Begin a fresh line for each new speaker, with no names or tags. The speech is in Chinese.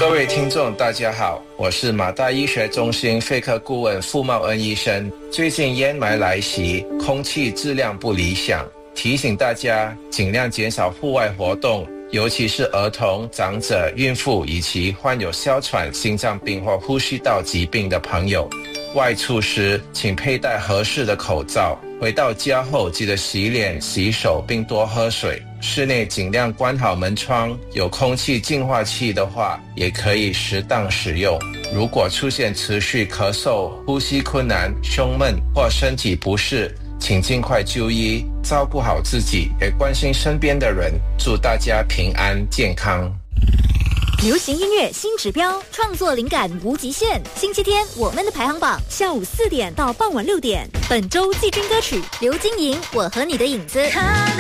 各位听众大家好，我是马大医学中心肺科顾问傅茂恩医生。最近烟霾来袭，空气质量不理想，提醒大家尽量减少户外活动，尤其是儿童、长者、孕妇以及患有哮喘、心脏病或呼吸道疾病的朋友。外出时请佩戴合适的口罩，回到家后记得洗脸、洗手并多喝水。室内尽量关好门窗，有空气净化器的话也可以适当使用。如果出现持续咳嗽、呼吸困难、胸闷或身体不适，请尽快就医，照顾好自己，也关心身边的人。祝大家平安健康。
流行音乐新指标，创作灵感无极限。星期天我们的排行榜，下午4点到傍晚6点。本周季军歌曲刘金莹《我和你的影子》。